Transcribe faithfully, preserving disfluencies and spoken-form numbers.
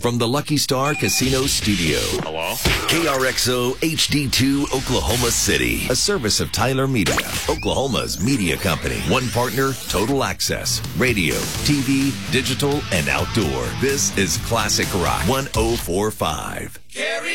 from the Lucky Star Casino Studio. Hello? K R X O H D two Oklahoma City. A service of Tyler Media, Oklahoma's media company. One partner, total access. Radio, T V, digital, and outdoor. This is Classic Rock one oh four point five.